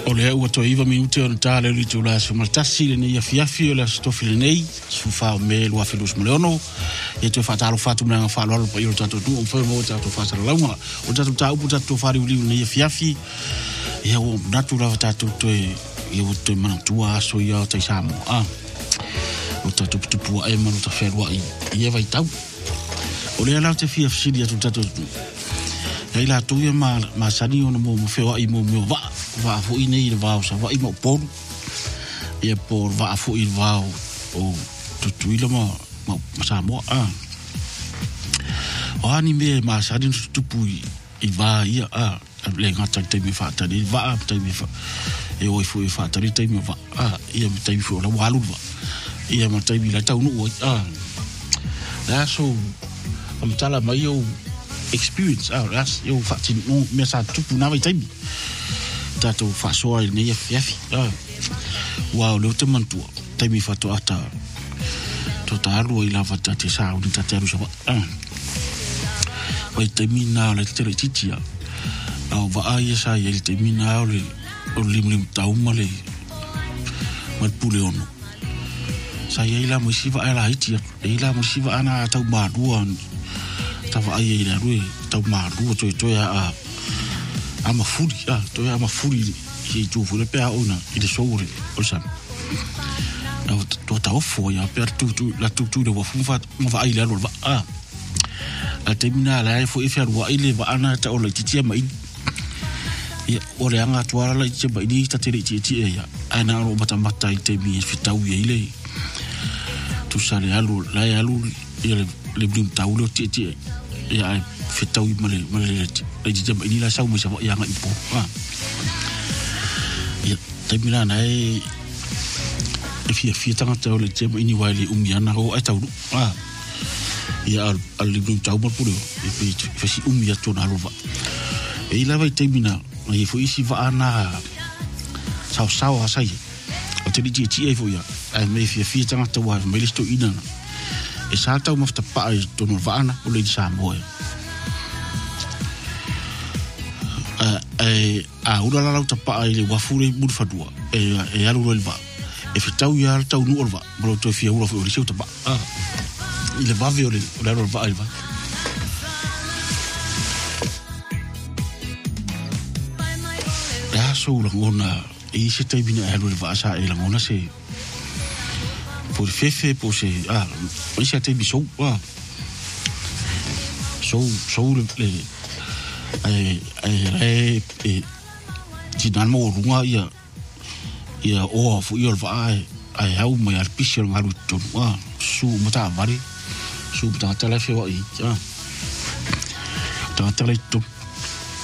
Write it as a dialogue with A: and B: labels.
A: O le ua to iwa minute o tale li tu la sumaltasi le nei afiafi o la stofi le nei su fa me lo afilus maleono e to fa talo fatu na fa lo pa io tato tu o fa mo tato fa sa launga o tato ta upu tato fa ri nei afiafi e o natura tato to e o to mana tua so ia te samo o tato tupu e mano ta ferwa i vai tau o le ala te fia fsidia tu tato e la tu ia ma sani o mo feo i mo va fu i nei va sa va i mo por e por va fu i va o tu ilo ma sa mo o ani me ma sani tu pui i va ia le ngata te mi fa ta ni va te mi fa e o fu i fa ta te mi va ia mi te mi fu la walu va ia ma te mi la tau no da so am tala mai yo experience that's yo fatin no me sa tupu na vai taimi tato fa so ai nei fiafi wow lo te mantu taimi fato ata to taru i lava tate sa un tateru so vai taimi na le tere titia au va ai sa i taimi na o lim tau male mat puleono sa i la mo siva ala itia i la mo siva ana tau maduan tava ai ia rui tau maru to ya a mafuri to ya mafuri ki tu fu le pe ona i de soure o sa to ta ofo ya per tu la tu de wa fu fa mo va ai le va a termina la fu e fer wa ile va ana ta o le titia mai ya o le anga tu ala ti ba di ta tere ti ya ana ro bata mata i te mi fitau ye ile tu sa le alu la alu le blim taulo ti ya fitau male le jam ini la sau mo sa ya nga ipo ya termina na e fi tanga tau le jam ini wali umiana ho ai tau ya al blim tau mo puro e fi si umia to na lova e la vai termina e fo isi va ana sau asai o te ti e fo ya ai me fi tanga tau wa me listo ina e sa tau mafta pa ai tono vaana o le sa moe ura la lauta pa ai le wafure murfadua e alu le va e fitau ya tau nu orva bro to fia ura fo le seuta ba ile va ve o le va ai va ya so la ngona e se tai bina alu le va sa e la ngona se por fefe por se o se te biso so le ti nan mo runga ia o fu io va ai au mai al pisio ngaru to su mata vari su mata tele fe wa i ta tele to